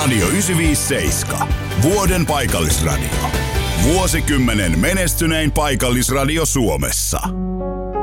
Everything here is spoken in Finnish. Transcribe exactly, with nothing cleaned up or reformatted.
Radio yhdeksänsataaviisikymmentäseitsemän. Vuoden paikallisradio. Vuosikymmenen menestynein paikallisradio Suomessa.